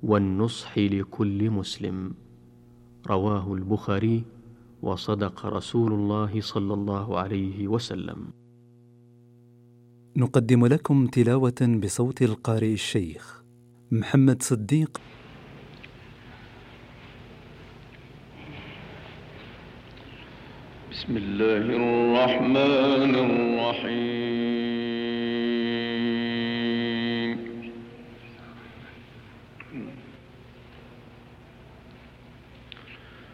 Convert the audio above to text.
والنصح لكل مسلم. رواه البخاري، وصدق رسول الله صلى الله عليه وسلم. نقدم لكم تلاوة بصوت القارئ الشيخ محمد صديق. بسم الله الرحمن الرحيم.